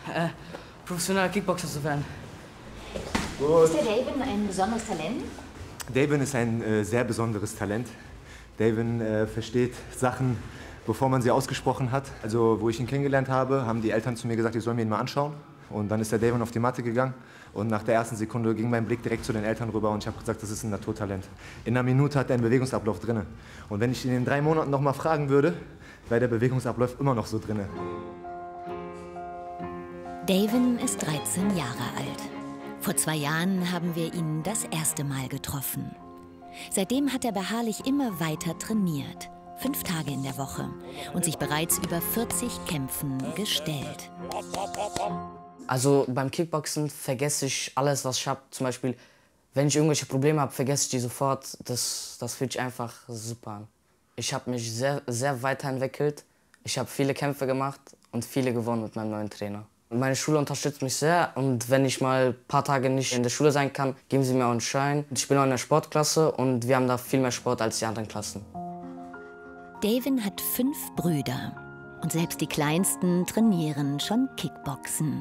professioneller Kickboxer zu werden. Gut. Ist der Davin ein besonderes Talent? Davin ist ein sehr besonderes Talent. Davin versteht Sachen, bevor man sie ausgesprochen hat. Also, wo ich ihn kennengelernt habe, haben die Eltern zu mir gesagt, ich soll mir ihn mal anschauen. Und dann ist der Davin auf die Matte gegangen. Und nach der ersten Sekunde ging mein Blick direkt zu den Eltern rüber und ich habe gesagt, das ist ein Naturtalent. In einer Minute hat er einen Bewegungsablauf drin. Und wenn ich ihn in 3 Monaten noch mal fragen würde, wäre der Bewegungsablauf immer noch so drin. Davin ist 13 Jahre alt. Vor 2 Jahren haben wir ihn das erste Mal getroffen. Seitdem hat er beharrlich immer weiter trainiert. 5 Tage in der Woche und sich bereits über 40 Kämpfen gestellt. Also beim Kickboxen vergesse ich alles, was ich habe. Zum Beispiel, wenn ich irgendwelche Probleme habe, vergesse ich die sofort. Das fühlt sich einfach super an. Ich habe mich sehr, sehr weiterentwickelt. Ich habe viele Kämpfe gemacht und viele gewonnen mit meinem neuen Trainer. Meine Schule unterstützt mich sehr und wenn ich mal ein paar Tage nicht in der Schule sein kann, geben sie mir auch einen Schein. Ich bin auch in der Sportklasse und wir haben da viel mehr Sport als die anderen Klassen. Davin hat 5 Brüder und selbst die Kleinsten trainieren schon Kickboxen.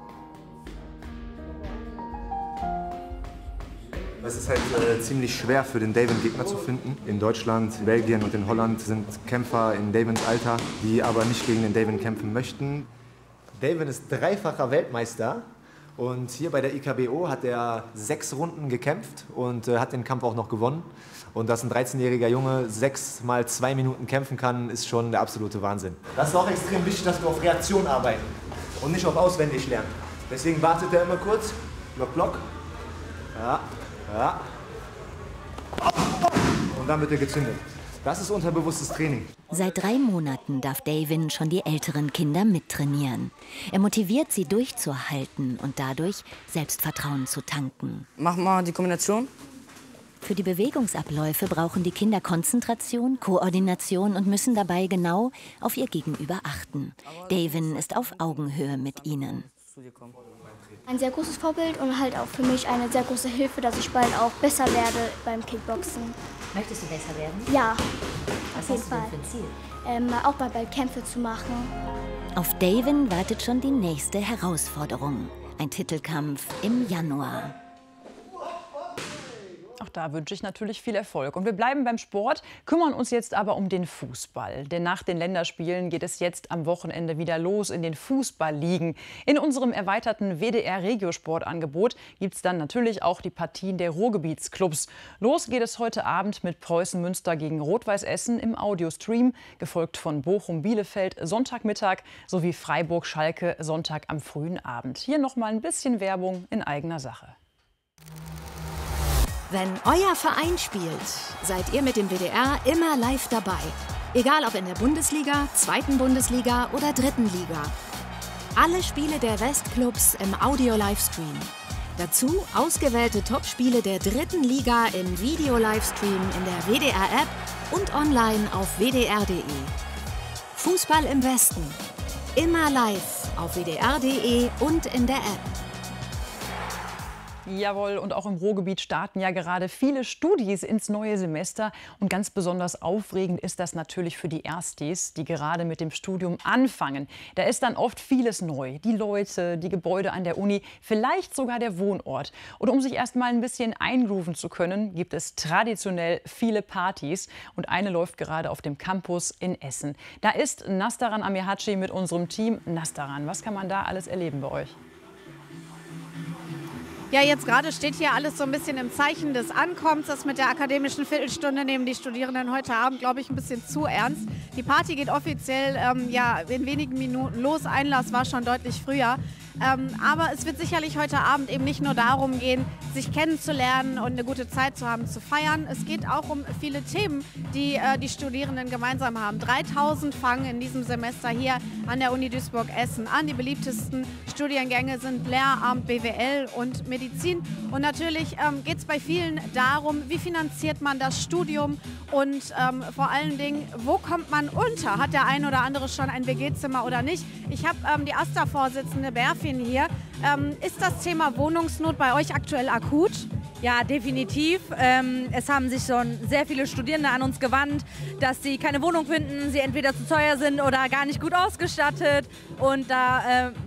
Es ist halt ziemlich schwer für den Davin Gegner zu finden. In Deutschland, Belgien und in Holland sind Kämpfer in Davins Alter, die aber nicht gegen den Davin kämpfen möchten. Davin ist 3-facher Weltmeister und hier bei der IKBO hat er 6 Runden gekämpft und hat den Kampf auch noch gewonnen. Und dass ein 13-jähriger Junge 6 mal 2 Minuten kämpfen kann, ist schon der absolute Wahnsinn. Das ist auch extrem wichtig, dass wir auf Reaktion arbeiten und nicht auf auswendig lernen. Deswegen wartet er immer kurz, Block, Block. Ja, ja. Und dann wird er gezündet. Das ist unterbewusstes Training. Seit 3 Monaten darf Davin schon die älteren Kinder mittrainieren. Er motiviert sie durchzuhalten und dadurch Selbstvertrauen zu tanken. Mach mal die Kombination. Für die Bewegungsabläufe brauchen die Kinder Konzentration, Koordination und müssen dabei genau auf ihr Gegenüber achten. Davin ist auf Augenhöhe mit ihnen. Ein sehr großes Vorbild und halt auch für mich eine sehr große Hilfe, dass ich bald auch besser werde beim Kickboxen. Möchtest du besser werden? Ja, Was auf jeden hast du denn Fall. für ein Ziel? Auch bald Kämpfe zu machen. Auf Davin wartet schon die nächste Herausforderung. Ein Titelkampf im Januar. Auch da wünsche ich natürlich viel Erfolg. Und wir bleiben beim Sport, kümmern uns jetzt aber um den Fußball. Denn nach den Länderspielen geht es jetzt am Wochenende wieder los in den Fußballligen. In unserem erweiterten WDR-Regiosportangebot gibt es dann natürlich auch die Partien der Ruhrgebietsclubs. Los geht es heute Abend mit Preußen Münster gegen Rot-Weiß Essen im Audiostream, gefolgt von Bochum-Bielefeld Sonntagmittag sowie Freiburg-Schalke Sonntag am frühen Abend. Hier noch mal ein bisschen Werbung in eigener Sache. Wenn euer Verein spielt, seid ihr mit dem WDR immer live dabei. Egal ob in der Bundesliga, 2. Bundesliga oder 3. Liga. Alle Spiele der Westclubs im Audio-Livestream. Dazu ausgewählte Topspiele der 3. Liga im Video-Livestream in der WDR-App und online auf wdr.de. Fußball im Westen. Immer live auf wdr.de und in der App. Jawohl, und auch im Ruhrgebiet starten ja gerade viele Studis ins neue Semester. Und ganz besonders aufregend ist das natürlich für die Erstis, die gerade mit dem Studium anfangen. Da ist dann oft vieles neu. Die Leute, die Gebäude an der Uni, vielleicht sogar der Wohnort. Und um sich erst mal ein bisschen eingrooven zu können, gibt es traditionell viele Partys. Und eine läuft gerade auf dem Campus in Essen. Da ist Nastaran Amirhaci mit unserem Team. Nastaran, was kann man da alles erleben bei euch? Ja, jetzt gerade steht hier alles so ein bisschen im Zeichen des Ankommens. Das mit der akademischen Viertelstunde nehmen die Studierenden heute Abend, glaube ich, ein bisschen zu ernst. Die Party geht offiziell in wenigen Minuten los. Einlass war schon deutlich früher. Aber es wird sicherlich heute Abend eben nicht nur darum gehen, sich kennenzulernen und eine gute Zeit zu haben, zu feiern. Es geht auch um viele Themen, die die Studierenden gemeinsam haben. 3000 fangen in diesem Semester hier an der Uni Duisburg-Essen an. Die beliebtesten Studiengänge sind Lehramt, BWL und Medizin. Und natürlich geht es bei vielen darum, wie finanziert man das Studium und vor allen Dingen, wo kommt man unter? Hat der ein oder andere schon ein WG-Zimmer oder nicht? Ich habe die AStA-Vorsitzende Berfin hier. Ist das Thema Wohnungsnot bei euch aktuell akut? Ja, definitiv. Es haben sich schon sehr viele Studierende an uns gewandt, dass sie keine Wohnung finden, sie entweder zu teuer sind oder gar nicht gut ausgestattet. Und da